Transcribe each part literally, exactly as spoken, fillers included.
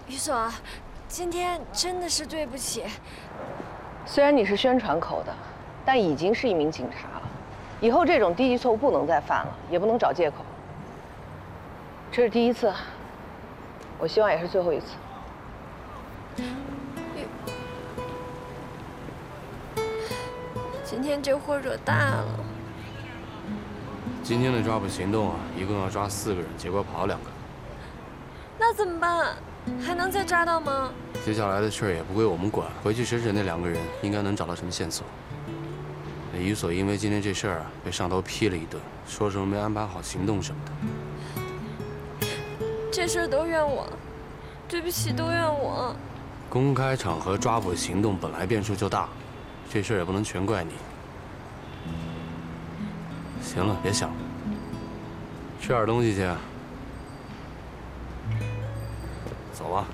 于所，今天真的是对不起。 虽然你是宣传口的，但已经是一名警察了，以后这种低级错误不能再犯了，也不能找借口。这是第一次，我希望也是最后一次。 今天这祸惹大了。 今天的抓捕行动啊，一共要抓四个人，结果跑了两个。 那怎么办？还能再抓到吗？ 接下来的事儿也不归我们管，回去审审那两个人，应该能找到什么线索。那于所因为今天这事儿啊，被上头批了一顿，说什么没安排好行动什么的。 这事儿都怨我，对不起，都怨我。 公开场合抓捕行动本来变数就大，这事儿也不能全怪你。行了，别想了，吃点东西去。走吧。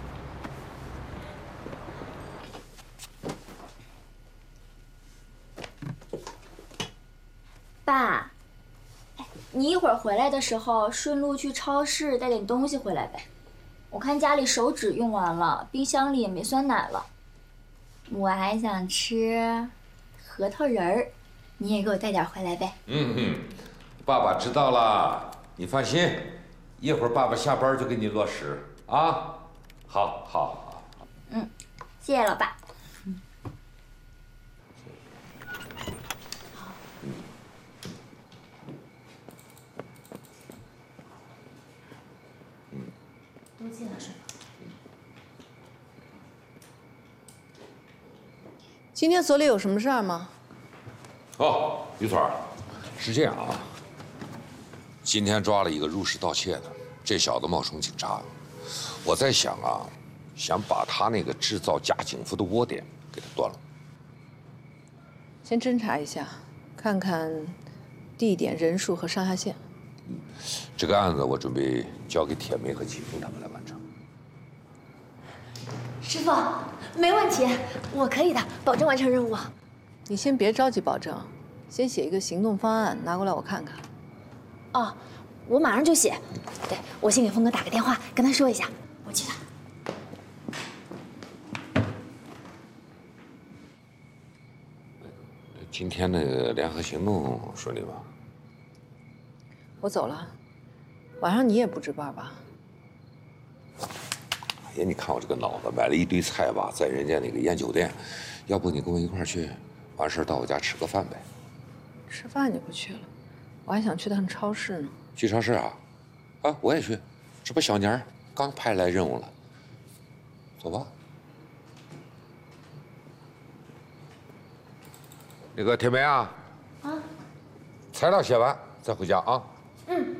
爸，你一会儿回来的时候顺路去超市带点东西回来呗。我看家里手纸用完了，冰箱里也没酸奶了。我还想吃核桃仁儿，你也给我带点回来呗。 嗯嗯，爸爸知道了，你放心，一会儿爸爸下班就给你落实啊。好，好，好。 嗯，谢谢老爸。都进了是吗？ 今天所里有什么事儿吗？ 哦，于所，是这样啊，今天抓了一个入室盗窃的，这小子冒充警察。我在想啊，想把他那个制造假警服的窝点给他断了。 先侦查一下，看看地点、人数和上下线。 嗯，这个案子我准备交给铁梅和季风他们来完成。 师傅，没问题，我可以的，保证完成任务。 你先别着急保证，先写一个行动方案拿过来我看看。 哦，我马上就写。对，我先给峰哥打个电话，跟他说一下。我去了。 今天那个联合行动顺利吗？ 我走了，晚上你也不值班吧？ 哎呀，你看我这个脑子，买了一堆菜吧，在人家那个烟酒店，要不你跟我一块儿去，完事儿到我家吃个饭呗？ 吃饭就不去了，我还想去趟超市呢。 去超市啊？啊，我也去，这不小年儿刚派来任务了，走吧。那个铁梅啊，啊，材料写完再回家啊。嗯。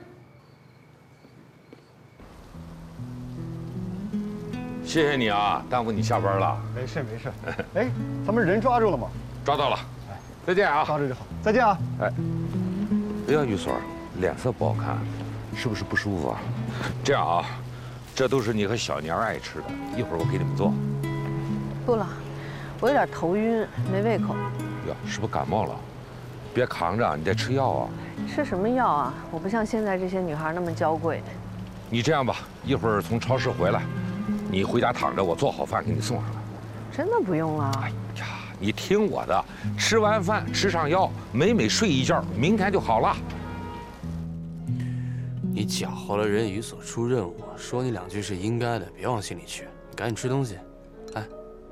谢谢你啊，耽误你下班了。 没事没事。哎，咱们人抓住了吗？ 抓到了。哎，再见啊。 抓住就好。再见啊。 哎，哎呀，于所，脸色不好看，是不是不舒服啊？这样啊，这都是你和小年爱吃的，一会儿我给你们做。 不了，我有点头晕，没胃口。 呀，是不是感冒了？别扛着，你得吃药啊。 吃什么药啊？我不像现在这些女孩那么娇贵。 你这样吧，一会儿从超市回来，你回家躺着，我做好饭给你送上来。 真的不用了。 哎呀，你听我的，吃完饭吃上药，美美睡一觉，明天就好了。 你搅和了人于所出任务，说你两句是应该的，别往心里去。你赶紧吃东西，哎。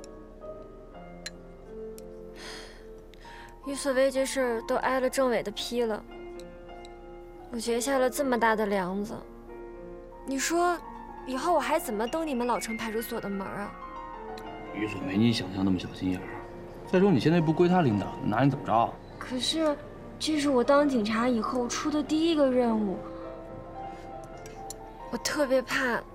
于所为这事儿都挨了政委的批了，我结下了这么大的梁子，你说以后我还怎么登你们老城派出所的门啊？ 于所没你想象那么小心眼儿。再说你现在不归他领导，拿你怎么着？ 可是，这是我当警察以后出的第一个任务，我特别怕